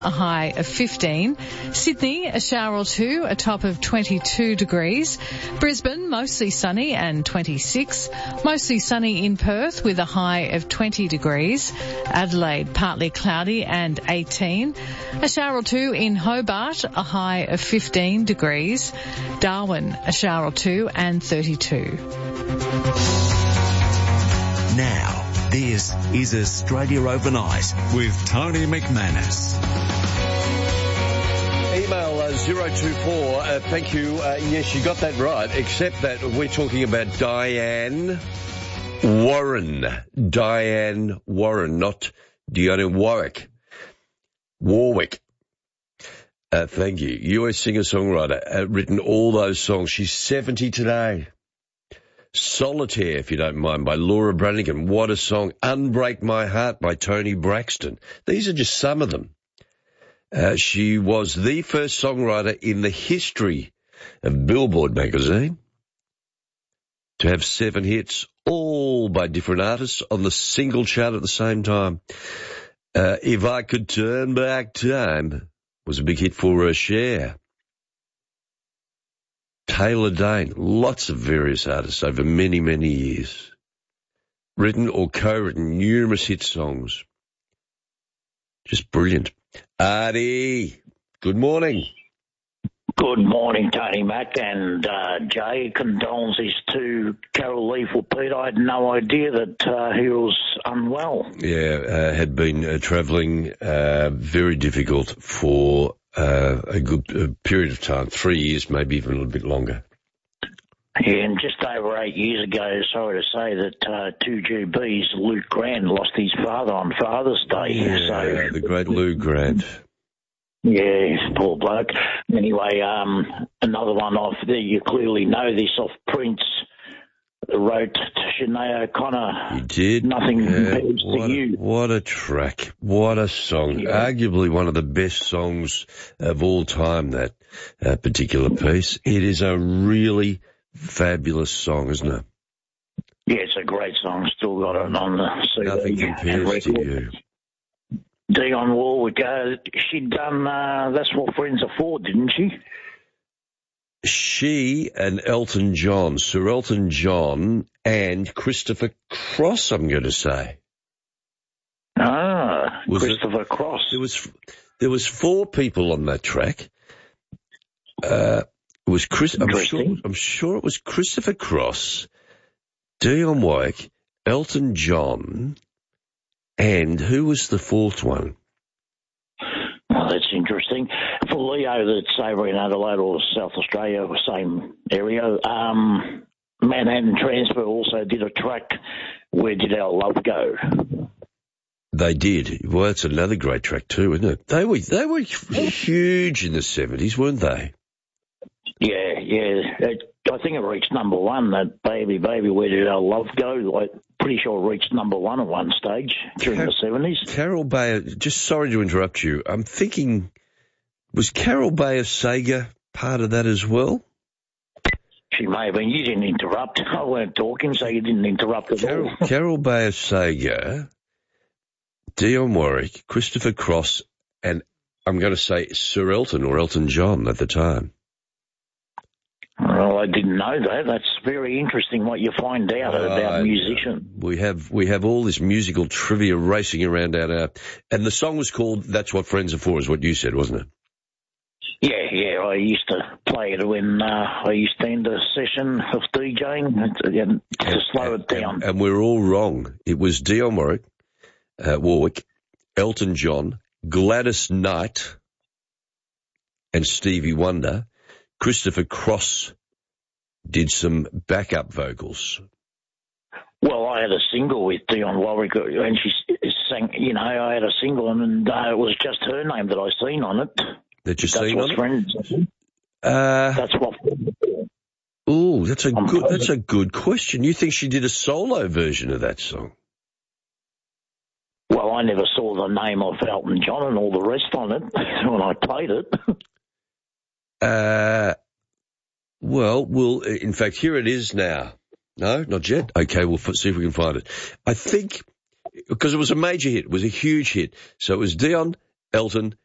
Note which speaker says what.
Speaker 1: a high of 15. Sydney, a shower or two, a top of 22 degrees. Brisbane, mostly sunny and 26. Mostly sunny in Perth with a high of 20 degrees. Adelaide, partly cloudy and 18. A shower or two in Hobart, a high of 15 degrees. Darwin, a shower or two and 32.
Speaker 2: Now, this is Australia Overnight with Tony McManus.
Speaker 3: Email 024, thank you. Yes, you got that right, except that we're talking about Diane Warren. Diane Warren, not Dionne Warwick. Thank you. US singer-songwriter, written all those songs. She's 70 today. Solitaire, if you don't mind, by Laura Branigan. What a song. Unbreak My Heart by Tony Braxton. These are just some of them. She was the first songwriter in the history of Billboard magazine to have 7 hits, all by different artists on the single chart at the same time. If I Could Turn Back Time was a big hit for her share. Taylor Dane, lots of various artists over many, many years. Written or co-written numerous hit songs. Just brilliant. Artie, good morning.
Speaker 4: Good morning, Tony Mac and Jay. Condolences to Carol Lee for Pete. I had no idea that he was unwell.
Speaker 3: Yeah, had been travelling very difficult for a good period of time, 3 years, maybe even a little bit longer.
Speaker 4: Yeah, and just over 8 years ago, sorry to say that 2GB's Luke Grant lost his father on Father's Day.
Speaker 3: Yeah,
Speaker 4: so,
Speaker 3: the great Lou Grant.
Speaker 4: Yeah, poor bloke. Anyway, another one off there, you clearly know this, off Prince, wrote to Sinead O'Connor.
Speaker 3: He did.
Speaker 4: Nothing compares to you.
Speaker 3: What a track. What a song. Yeah. Arguably one of the best songs of all time, that particular piece. It is a really fabulous song, isn't it?
Speaker 4: Yeah, it's a great song. Still got it on the CD.
Speaker 3: Nothing compares to you.
Speaker 4: Dionne Warwick, she'd done That's What Friends Are For, didn't she?
Speaker 3: She and Elton John, Sir Elton John and Christopher Cross, I'm going to say.
Speaker 4: Christopher Cross.
Speaker 3: There was 4 people on that track. It was Chris. I'm sure it was Christopher Cross, Dionne Warwick, Elton John, and who was the 4th one?
Speaker 4: Oh, that's interesting. For Leo, that's over in Adelaide or South Australia, same area. Manhattan Transfer also did a track, Where Did Our Love Go?
Speaker 3: They did. Well, that's another great track too, isn't it? They were huge in the 70s, weren't they?
Speaker 4: Yeah. I think it reached number 1, that Baby, Baby, Where Did Our Love Go? I'm pretty sure it reached number 1 at one stage during the 70s.
Speaker 3: Carol Bayer, just sorry to interrupt you. I'm thinking, was Carol Bayer Sager part of that as well?
Speaker 4: She may have been. You didn't interrupt. I weren't talking, so you didn't interrupt at all.
Speaker 3: Carol Bayer Sager, Dionne Warwick, Christopher Cross, and I'm going to say Sir Elton or Elton John at the time.
Speaker 4: Well, I didn't know that. That's very interesting what you find out about musicians.
Speaker 3: We have all this musical trivia racing around our, and the song was called That's What Friends Are For, is what you said, wasn't it?
Speaker 4: Yeah. I used to play it when I used to end a session of DJing to slow it down.
Speaker 3: And we're all wrong. It was Dionne Warwick, Elton John, Gladys Knight, and Stevie Wonder. Christopher Cross did some backup vocals.
Speaker 4: Well, I had a single with Dionne Warwick, and she sang, I had a single, and it was just her name that I seen on it.
Speaker 3: That you seen on it?
Speaker 4: Friends.
Speaker 3: That's
Speaker 4: what.
Speaker 3: Oh, that's a good question. You think she did a solo version of that song?
Speaker 4: Well, I never saw the name of Elton John and all the rest on it when I played it.
Speaker 3: Well, in fact, here it is now. No, not yet. Okay, we'll see if we can find it. I think, because it was a major hit, it was a huge hit. So it was Dionne, Elton,